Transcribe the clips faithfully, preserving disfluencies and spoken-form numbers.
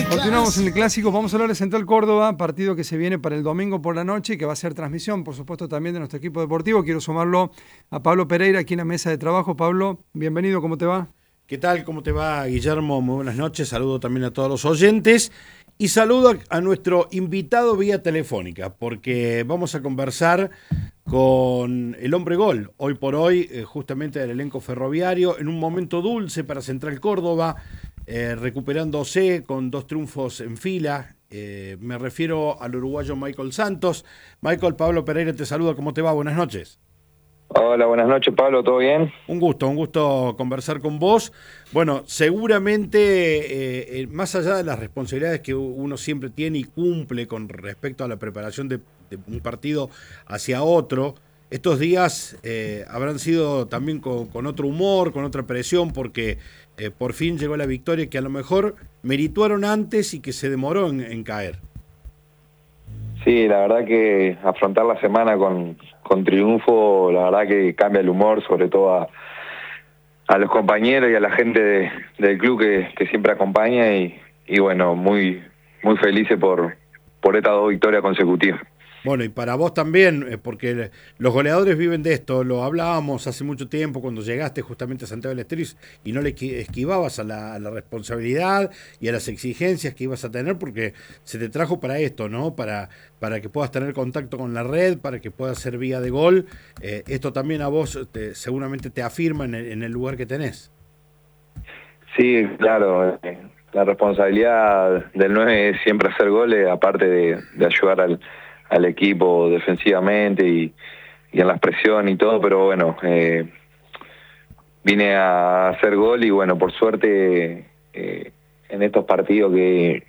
Continuamos en el clásico, vamos a hablar de Central Córdoba, partido que se viene para el domingo por la noche y que va a ser transmisión, por supuesto, también de nuestro equipo deportivo. Quiero sumarlo a Pablo Pereira aquí en la mesa de trabajo. Pablo, bienvenido, ¿cómo te va? ¿Qué tal? ¿Cómo te va, Guillermo? Muy buenas noches, saludo también a todos los oyentes y saludo a nuestro invitado vía telefónica, porque vamos a conversar con el hombre gol, hoy por hoy, eh, justamente del elenco ferroviario, en un momento dulce para Central Córdoba, eh, recuperándose con dos triunfos en fila. Eh, me refiero al uruguayo Michael Santos. Michael, Pablo Pereira te saluda, ¿cómo te va? Buenas noches. Hola, buenas noches, Pablo, ¿todo bien? Un gusto, un gusto conversar con vos. Bueno, seguramente, eh, eh, más allá de las responsabilidades que uno siempre tiene y cumple con respecto a la preparación de, de un partido hacia otro, estos días eh, habrán sido también con, con otro humor, con otra presión, porque eh, por fin llegó la victoria que a lo mejor merituaron antes y que se demoró en, en caer. Sí, la verdad que afrontar la semana con, con triunfo, la verdad que cambia el humor, sobre todo a, a los compañeros y a la gente de, del club que, que siempre acompaña y, y bueno, muy muy felices por, por estas dos victorias consecutivas. Bueno, y para vos también, porque los goleadores viven de esto, lo hablábamos hace mucho tiempo cuando llegaste justamente a Santiago del Estero y no le esquivabas a la, a la responsabilidad y a las exigencias que ibas a tener, porque se te trajo para esto, ¿no? Para, para que puedas tener contacto con la red, para que puedas ser vía de gol. Eh, esto también a vos te, seguramente te afirma en el, en el lugar que tenés. Sí, claro. La responsabilidad del nueve es siempre hacer goles, aparte de, de ayudar al al equipo defensivamente y, y en las presiones y todo, pero bueno, eh, vine a hacer gol y bueno, por suerte eh, en estos partidos que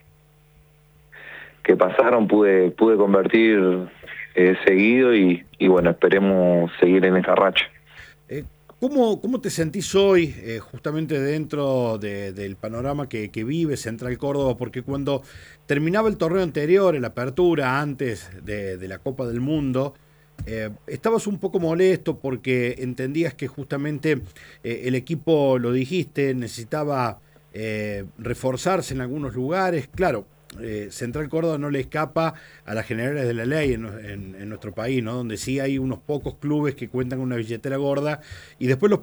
que pasaron pude pude convertir eh, seguido y, y bueno, esperemos seguir en esta racha. Eh, ¿Cómo, ¿Cómo te sentís hoy, eh, justamente dentro de, del panorama que, que vive Central Córdoba? Porque cuando terminaba el torneo anterior, en la apertura, antes de, de la Copa del Mundo, eh, estabas un poco molesto porque entendías que justamente eh, el equipo, lo dijiste, necesitaba eh, reforzarse en algunos lugares. Claro, Eh, Central Córdoba no le escapa a las generales de la ley en, en, en nuestro país, ¿no? Donde sí hay unos pocos clubes que cuentan con una billetera gorda y después los